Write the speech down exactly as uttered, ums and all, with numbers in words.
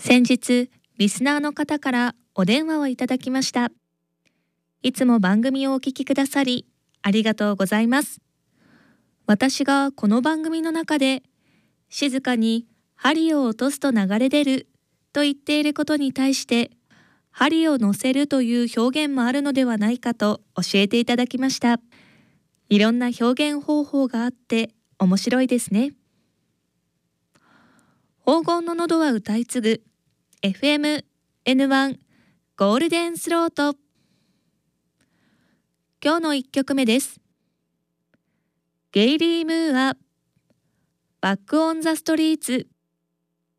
先日、リスナーの方からお電話をいただきました。いつも番組をお聞きくださり、ありがとうございます。私がこの番組の中で、静かに針を落とすと流れ出ると言っていることに対して、針を乗せるという表現もあるのではないかと教えていただきました。いろんな表現方法があって面白いですね。黄金の喉は歌い継ぐ エフエムエヌワン ゴールデンスロート。今日のいっきょくめです。ゲイリー・ムーア、バック・オン・ザ・ストリーツ。